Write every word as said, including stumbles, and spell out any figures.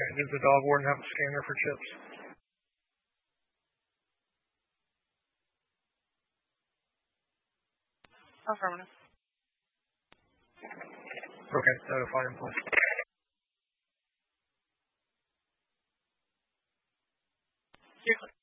Okay. Does the dog warden have a scanner for chips? Affirmative. Okay. Notify him, please. You're clear.